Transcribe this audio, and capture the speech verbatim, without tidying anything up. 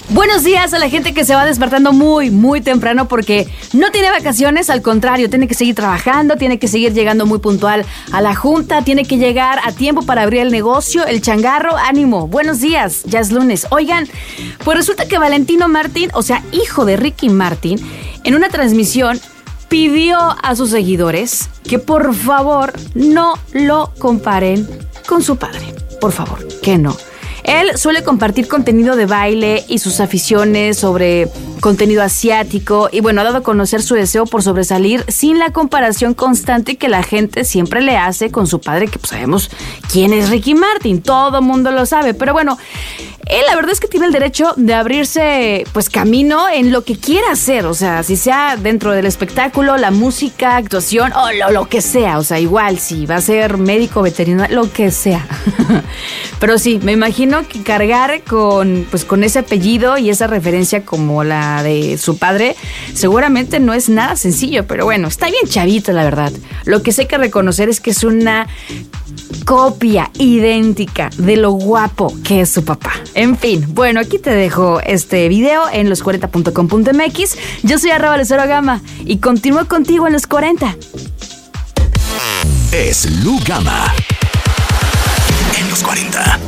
Buenos días a la gente que se va despertando muy, muy temprano porque no tiene vacaciones, al contrario, tiene que seguir trabajando, tiene que seguir llegando muy puntual a la junta, tiene que llegar a tiempo para abrir el negocio, el changarro, ánimo, buenos días, ya es lunes. Oigan, pues resulta que Valentino Martín, o sea, hijo de Ricky Martin, en una transmisión pidió a sus seguidores que por favor no lo comparen con su padre, por favor, que no. Él suele compartir contenido de baile y sus aficiones sobre contenido asiático y bueno, ha dado a conocer su deseo por sobresalir sin la comparación constante que la gente siempre le hace con su padre, que pues sabemos quién es Ricky Martin, todo mundo lo sabe, pero bueno, él la verdad es que tiene el derecho de abrirse pues camino en lo que quiera hacer, o sea, si sea dentro del espectáculo, la música, actuación o lo, lo que sea, o sea, igual si va a ser médico, veterinario, lo que sea. Pero sí, me imagino que cargar con pues con ese apellido y esa referencia como la de su padre seguramente no es nada sencillo, pero bueno, está bien chavito la verdad. Lo que sí hay que reconocer es que es una copia idéntica de lo guapo que es su papá. En fin, bueno, aquí te dejo este video en los cuarenta punto com punto m x. Yo soy arroba Lucero Gama y continúo contigo en los cuarenta. Es Lu Gama en los cuarenta.